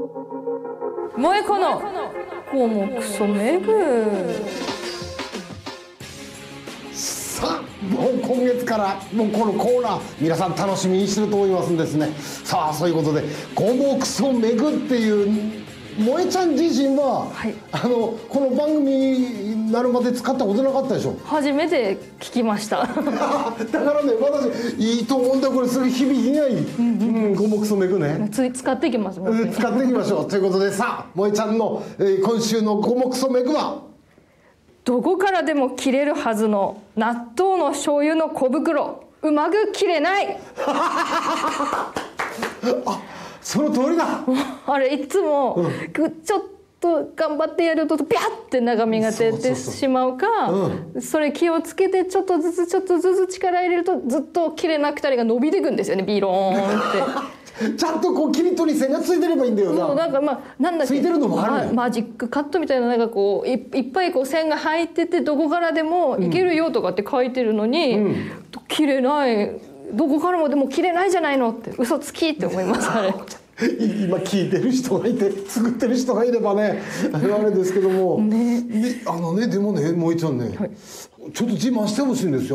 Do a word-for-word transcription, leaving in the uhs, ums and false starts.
萌子のこもクソめぐ。 さあもう今月からもうこのコーナー皆さん楽しみにしてると思いますんですね。さあそういうことで「ゴモクソめぐ」っていう萌ちゃん自身は、はい、あのこの番組になるまで使ったことなかったでしょ。 初めて聞きましただからね私いいと思うんだよこれすぐ響きがいい「うんゴモクソめぐ」ねつい使っていきますもんね。 使っていきましょうということでさあ萌ちゃんの、えー、今週の「ゴモクソめぐ」はどこからでも切れるはずの納豆の醤油の小袋うまく切れないあその通りだあれいつも、うん、ちょっと頑張ってやるとピャッて長みが出てしまうか、うん、それ気をつけてちょっとずつちょっとずつ力入れるとずっと切れなくたりが伸びていくんですよねビローンってちゃんとこう切り取り線がついてればいいんだよな。 そうなんかまあなんだっけついてるのもあるね。 マジックカットみたいななんかこう い, いっぱいこう線が入っててどこからでもいけるよとかって書いてるのに、うん、切れないどこからもでも切れないじゃないのって嘘つきって思いますあれ。 今聞いてる人がいて作ってる人がいればねあれですけども、ね、であのねでもね萌ちゃんね、はい、ちょっと自慢してほしいんですよ。